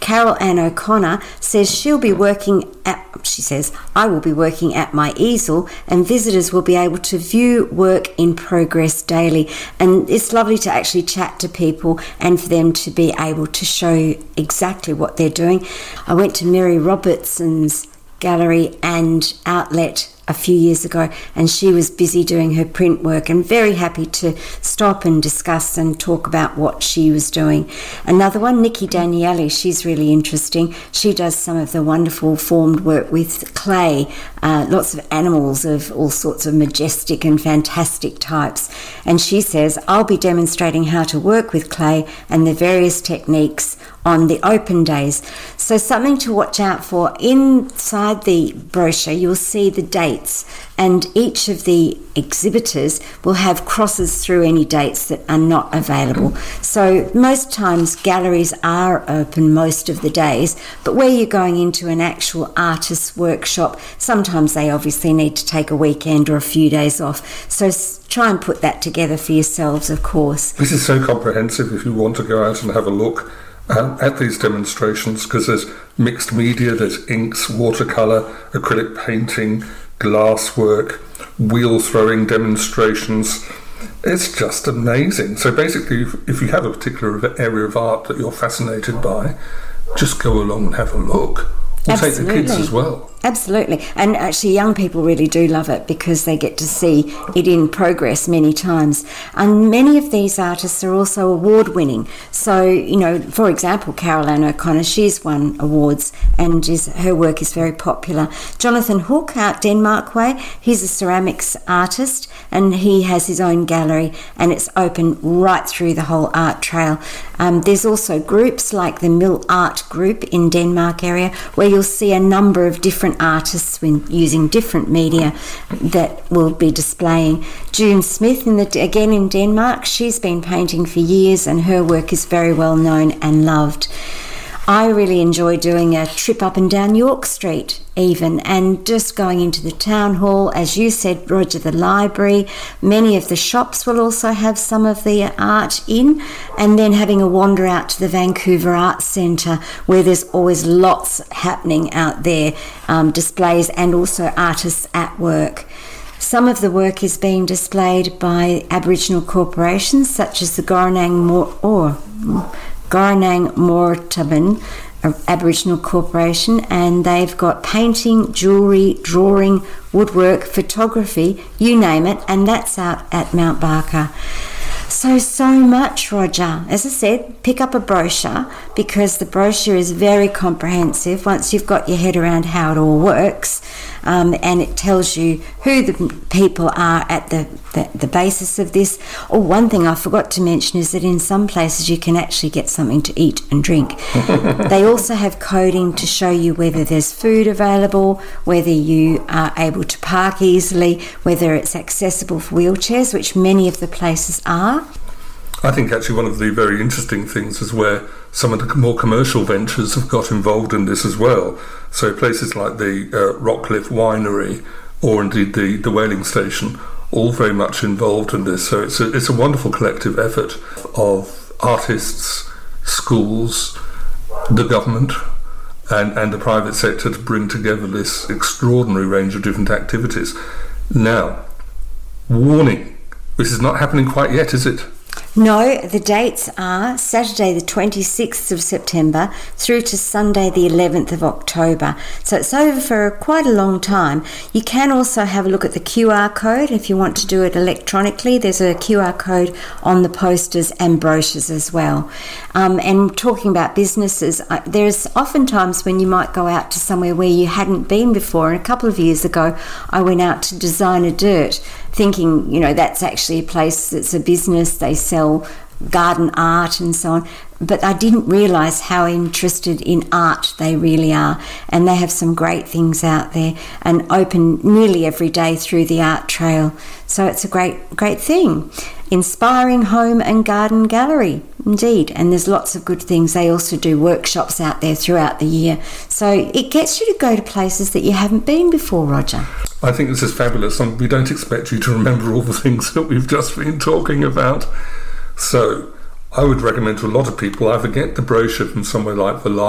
Carol Ann O'Connor says she says, I will be working at my easel and visitors will be able to view work in progress daily. And it's lovely to actually chat to people and for them to be able to show you exactly what they're doing. I went to Mary Robertson's gallery and outlet a few years ago, and she was busy doing her print work and very happy to stop and discuss and talk about what she was doing. Another one, Nikki Daniele, she's really interesting. She does some of the wonderful formed work with clay, lots of animals of all sorts of majestic and fantastic types. And she says, I'll be demonstrating how to work with clay and the various techniques on the open days. So something to watch out for. Inside the brochure, you'll see the dates, and each of the exhibitors will have crosses through any dates that are not available. So most times galleries are open most of the days, but where you're going into an actual artist's workshop, sometimes they obviously need to take a weekend or a few days off. So try and put that together for yourselves, of course. This is so comprehensive if you want to go out and have a look at these demonstrations, because there's mixed media, there's inks, watercolour, acrylic painting, glass work, wheel throwing demonstrations. It's just amazing. So basically, if you have a particular area of art that you're fascinated by, just go along and have a look. Or take the kids as well. Absolutely. And actually young people really do love it because they get to see it in progress many times. And many of these artists are also award-winning. So, you know, for example, Carol Ann O'Connor, she's won awards and her work is very popular. Jonathan Hook out Denmark Way, he's a ceramics artist and he has his own gallery and it's open right through the whole art trail. There's also groups like the Mill Art Group in Denmark area where you'll see a number of different artists using different media that will be displaying. June Smith, again in Denmark, she's been painting for years and her work is very well known and loved. I really enjoy doing a trip up and down York Street even, and just going into the town hall, as you said, Roger, the library. Many of the shops will also have some of the art in, and then having a wander out to the Vancouver Arts Centre where there's always lots happening out there, displays and also artists at work. Some of the work is being displayed by Aboriginal corporations such as the Goranang Mortabin Aboriginal Corporation, and they've got painting, jewellery, drawing, woodwork, photography, you name it, and that's out at Mount Barker. So much, Roger. As I said, pick up a brochure because the brochure is very comprehensive once you've got your head around how it all works, and it tells you who the people are at the basis of this. Oh, one thing I forgot to mention is that in some places you can actually get something to eat and drink. They also have coding to show you whether there's food available, whether you are able to park easily, whether it's accessible for wheelchairs, which many of the places are. I think actually one of the very interesting things is where some of the more commercial ventures have got involved in this as well. So places like the Rockcliffe Winery or indeed the whaling station, all very much involved in this. So it's a wonderful collective effort of artists, schools, the government and the private sector to bring together this extraordinary range of different activities. Now, warning, this is not happening quite yet, is it? No, the dates are Saturday the 26th of September through to Sunday the 11th of October. So it's over for quite a long time. You can also have a look at the QR code if you want to do it electronically. There's a QR code on the posters and brochures as well. And talking about businesses, there's often times when you might go out to somewhere where you hadn't been before. And a couple of years ago, I went out to Designer Dirt, thinking, you know, that's actually a place that's a business. They sell garden art and so on. But I didn't realise how interested in art they really are. And they have some great things out there and open nearly every day through the art trail. So it's a great thing. Inspiring Home and Garden Gallery, indeed. And there's lots of good things. They also do workshops out there throughout the year. So it gets you to go to places that you haven't been before, Roger. I think this is fabulous, and we don't expect you to remember all the things that we've just been talking about. So I would recommend to a lot of people either get the brochure from somewhere like the